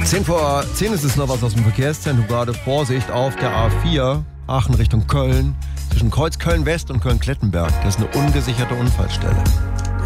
10:10 ist es noch was aus dem Verkehrszentrum. Gerade Vorsicht auf der A4 Aachen Richtung Köln. Zwischen Kreuz Köln-West und Köln-Klettenberg. Das ist eine ungesicherte Unfallstelle.